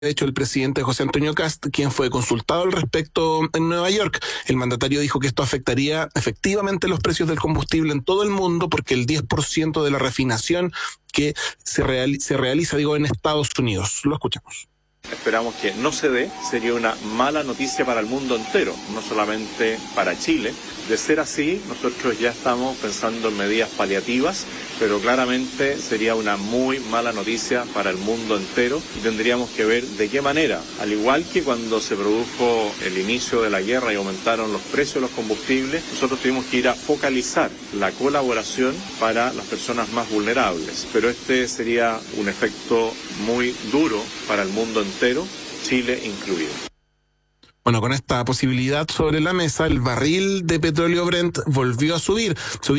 De hecho, el presidente José Antonio Kast, quien fue consultado al respecto en Nueva York. El mandatario dijo que esto afectaría efectivamente los precios del combustible en todo el mundo porque el 10% de la refinación que se realiza en Estados Unidos. Lo escuchamos. Esperamos que no se dé, sería una mala noticia para el mundo entero, no solamente para Chile. De ser así, nosotros ya estamos pensando en medidas paliativas, pero claramente sería una muy mala noticia para el mundo entero y tendríamos que ver de qué manera, al igual que cuando se produjo el inicio de la guerra y aumentaron los precios de los combustibles, nosotros tuvimos que ir a focalizar la colaboración para las personas más vulnerables, pero este sería un efecto muy duro para el mundo entero, Chile incluido. Bueno, con esta posibilidad sobre la mesa, el barril de petróleo Brent volvió a subir.